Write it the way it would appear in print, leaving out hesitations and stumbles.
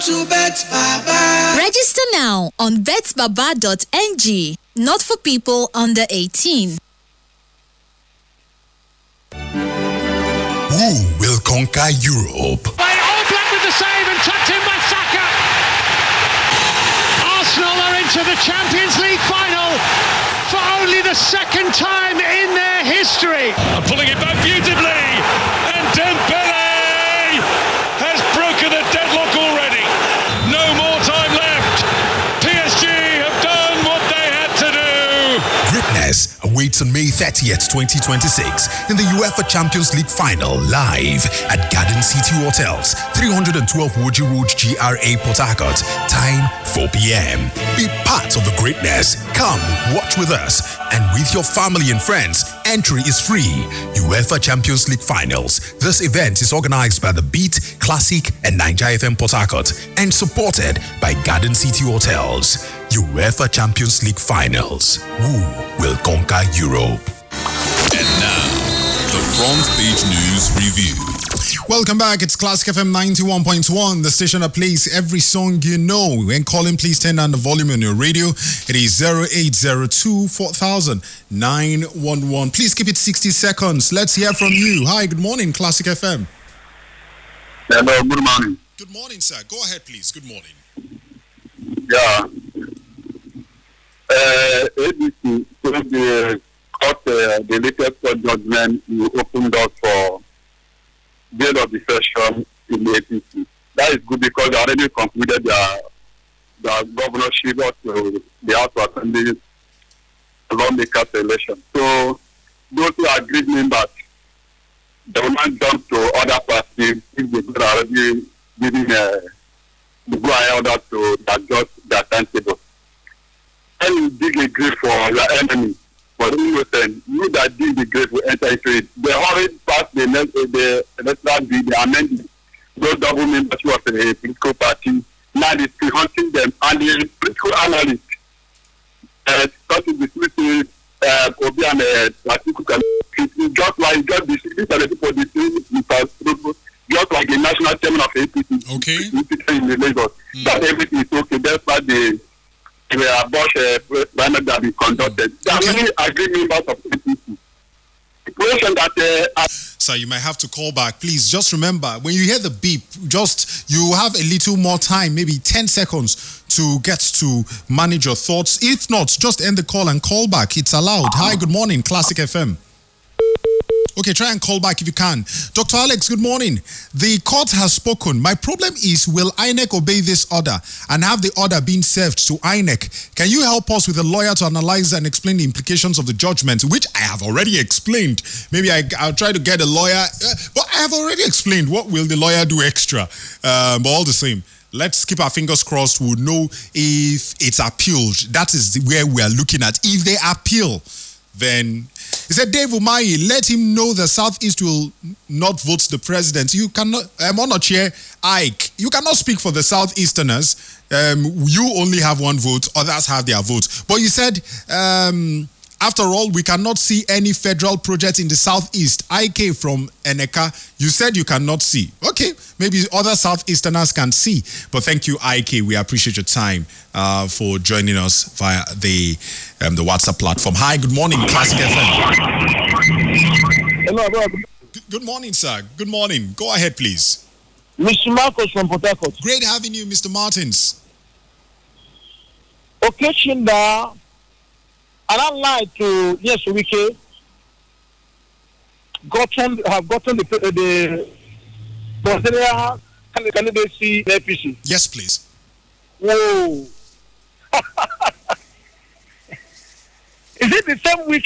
To Bet Baba. Register now on betbaba.ng. Not for people under 18. Who will conquer Europe? By Oblak with the save and tucked in by Saka. Arsenal are into the Champions League final for only the second time in their history. And pulling it back beautifully. And Dembele has broken the deadlock already. No more time left. PSG have done what they had to do. Greatness awaits on May 30th, 2026 in the UEFA Champions League final live at Garden City Hotels, 312 Woji Road, GRA, Port Harcourt. Time 4 p.m. Be part of the greatness. Come watch with us and with your family and friends. Entry is free. UEFA Champions League Finals. This event is organized by The Beat, Classic and Niger FM Port Harcourt and supported by Garden City Hotels. UEFA Champions League Finals. Who will conquer Europe? And now, the front page news review. Welcome back. It's Classic FM 91.1, the station that plays every song you know. When calling, please turn down the volume on your radio. It is 0802 4000 911. Please keep it 60 seconds. Let's hear from you. Hi, good morning, Classic FM. Hello, good morning. Good morning, sir. Go ahead, please. Good morning. Yeah. ABC told the court the latest court judgment will open doors for bail of the session in the APC. That is good because they already concluded their governorship to the House of Assembly lawmakers election. So those who are agreed members, they will not jump to other parties if they could already giving the go ahead order to adjust their timetable. When you dig a grave for your enemy, for innocent, you that dig the grave will enter into it. They already passed the electoral bill, they amended those double membership of a political party. Now they're still hunting them, and the political analysts started dismissing Obi and Atiku, just like these are the people dismissing just like the national chairman of APC. Okay. In the Lagos. That everything is okay. That's why the abortion that be conducted. There are many agreed members of APC. The question that Sir, you might have to call back. Please, just remember, when you hear the beep, you have a little more time, maybe 10 seconds to get to manage your thoughts. If not, just end the call and call back. It's allowed. Hi, good morning, Classic FM. Okay, try and call back if you can. Dr. Alex, good morning. The court has spoken. My problem is, will INEC obey this order and have the order being served to INEC? Can you help us with a lawyer to analyze and explain the implications of the judgment, which I have already explained? Maybe I'll try to get a lawyer, but I have already explained. What will the lawyer do extra? But all the same, let's keep our fingers crossed. We'll know if it's appealed. That is where we are looking at. If they appeal, then he said, Dave Umahi, let him know the Southeast will not vote the president. You cannot, Onochie, Ike, you cannot speak for the Southeasterners. You only have one vote, others have their vote. But you said, after all, we cannot see any federal project in the Southeast. IK from Eneka, you said you cannot see. Okay, maybe other Southeasterners can see. But thank you, IK. We appreciate your time for joining us via the WhatsApp platform. Hi, good morning, Classic FM. hello, Good morning, sir. Good morning. Go ahead, please. Mr. Marcos from Port Harcourt. Great having you, Mr. Martins. Okechinda, and allied to yes, Wike, have gotten the presidential candidacy in APC. Yes, please. Whoa. Is it the same week